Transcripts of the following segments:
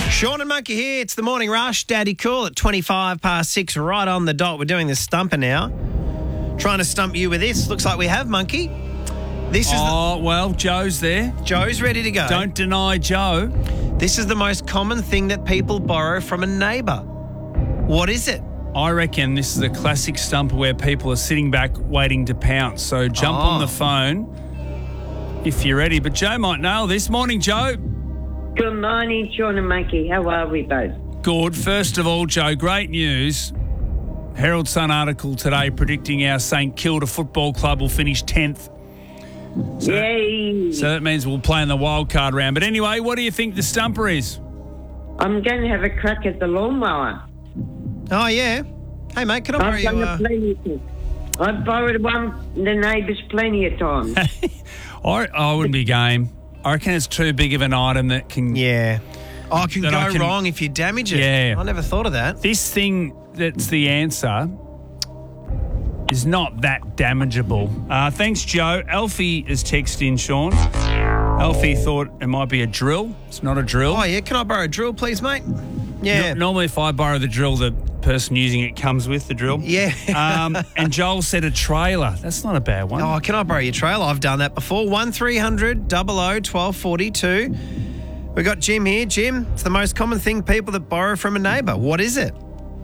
Sean and Monkey here. It's the Morning Rush. Daddy Cool at 25 past 6, right on the dot. We're doing the stumper now. Trying to stump you with this. Looks like we have, Monkey. This is well, Joe's there. Joe's ready to go. Don't deny Joe. This is the most common thing that people borrow from a neighbour. What is it? I reckon this is a classic stumper where people are sitting back waiting to pounce. So jump on the phone if you're ready. But Joe might nail this. Morning, Joe. Good morning, Sean and Monkey. How are we both? Good. First of all, Joe, great news. Herald Sun article today predicting our St Kilda Football Club will finish 10th. Yay! So that means we'll play in the wildcard round. But anyway, what do you think the stumper is? I'm going to have a crack at the lawnmower. Oh, yeah. Hey, mate, can I borrow you? I've borrowed one from the neighbours plenty of times. I wouldn't be game. I reckon it's too big of an item that can... Yeah. Oh, it can go wrong if you damage it. Yeah. I never thought of that. This thing that's the answer is not that damageable. Thanks, Joe. Alfie has texted in, Sean. Alfie thought it might be a drill. It's not a drill. Oh, yeah. Can I borrow a drill, please, mate? Yeah. Normally, if I borrow the drill, the person using it comes with the drill. Yeah. And Joel said a trailer. That's not a bad one. Oh, can I borrow your trailer? I've done that before. 1300 00 1242. We got Jim here. Jim, it's the most common thing people that borrow from a neighbour. What is it?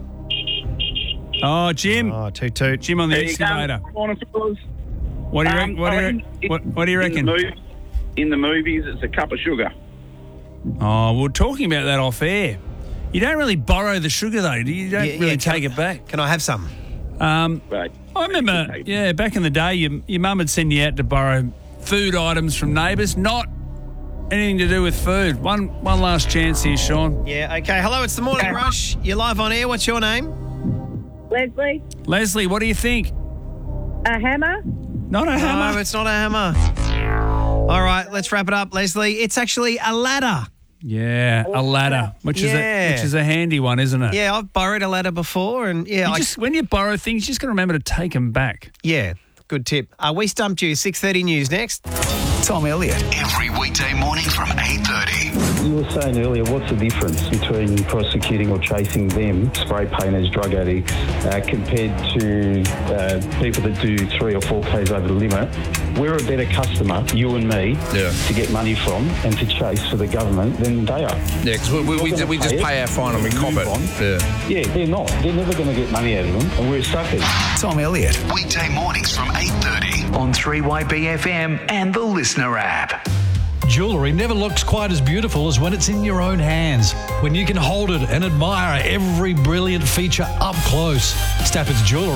Oh, Jim. Oh, toot toot. Jim on the excavator. Morning, fellas. What do you reckon? In the movies, it's a cup of sugar. Oh, we're talking about that off air. You don't really borrow the sugar, though. You don't really take it back. Can I have some? Right. I remember, back in the day, your mum would send you out to borrow food items from neighbours, not anything to do with food. One last chance here, Sean. Yeah, okay. Hello, it's the Morning Rush. You're live on air. What's your name? Leslie? Leslie, what do you think? A hammer? Not a hammer. No, it's not a hammer. All right, let's wrap it up, Leslie. It's actually a ladder. Yeah, a ladder, which is a handy one, isn't it? Yeah, I've borrowed a ladder before, and when you borrow things, you just got to remember to take them back. Yeah, good tip. We stumped you. 6:30 news next. Tom Elliott. Every weekday morning from 8:30. You were saying earlier, what's the difference between prosecuting or chasing them, spray painters, drug addicts, compared to people that do 3 or 4 Ks over the limit? We're a better customer, you and me, to get money from and to chase for the government than they are. Yeah, because we just pay our fine and we cop it. Yeah, they're not. They're never going to get money out of them, and we're suckers. Tom Elliott. Weekday mornings from 8:30 on 3YBFM and the Listener app. Jewellery never looks quite as beautiful as when it's in your own hands, when you can hold it and admire every brilliant feature up close. Stafford's Jewellery.